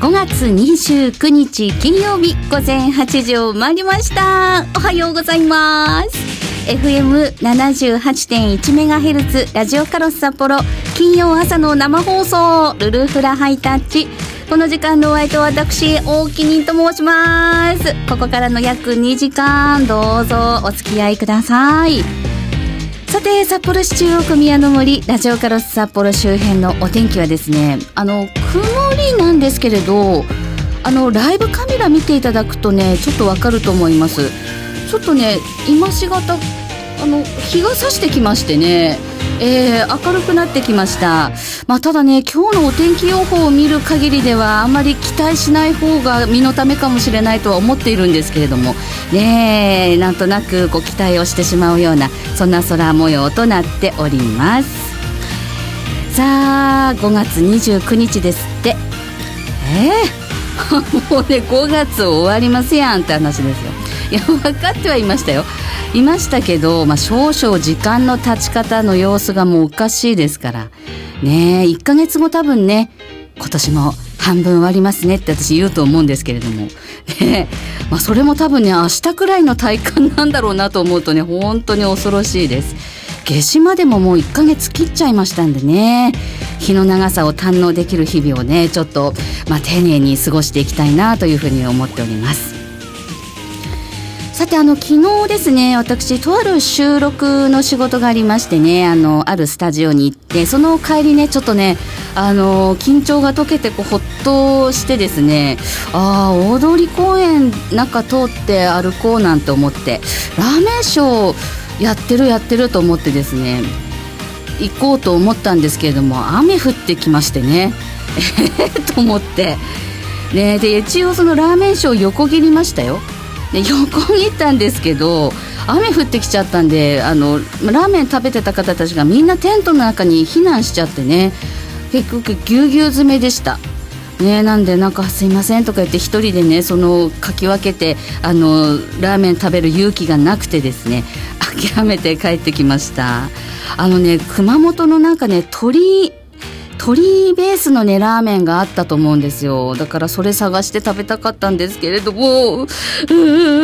5月29日金曜日午前8時を回りました。おはようございます。 FM78.1MHz ラジオカロス札幌、金曜朝の生放送ルルフラハイタッチ。この時間のお相手は私大木人と申します。ここからの約2時間どうぞお付き合いください。さて、札幌市中央区宮の森ラジオカロス札幌周辺のお天気はですね、曇りなんですけれど、ライブカメラ見ていただくとね、ちょっとわかると思います。ちょっとね、今しがた日が差してきましてね、明るくなってきました。ただね、今日のお天気予報を見る限りではあんまり期待しない方が身のためかもしれないとは思っているんですけれどもね、なんとなく期待をしてしまうようなそんな空模様となっております。さあ、5月29日ですって。もうね、5月終わりますやんって話ですよ。いや、分かってはいましたよ。いましたけど、少々時間の経ち方の様子がもうおかしいですからね。1ヶ月後多分ね、今年も半分終わりますねって私言うと思うんですけれどもね、それも多分ね、明日くらいの体感なんだろうなと思うとね、本当に恐ろしいです。夏至までももう1ヶ月切っちゃいましたんでね、日の長さを堪能できる日々をね、ちょっと丁寧に過ごしていきたいなというふうに思っております。さて、昨日ですね、私とある収録の仕事がありましてね、あるスタジオに行って、その帰りね、ちょっとね、緊張が解けてほっとしてですね、大通公園中通って歩こうなんて思って、ラーメンショーやってると思ってですね、行こうと思ったんですけれども、雨降ってきましてねと思ってね、で一応そのラーメンショー横切りましたよ。で横切ったんですけど、雨降ってきちゃったんで、ラーメン食べてた方たちがみんなテントの中に避難しちゃってね、結局ぎゅうぎゅう詰めでしたね。なんで、すいませんとか言って一人でね、かき分けてラーメン食べる勇気がなくてですね、諦めて帰ってきました。熊本の鶏ベースのね、ラーメンがあったと思うんですよ。だからそれ探して食べたかったんですけれども、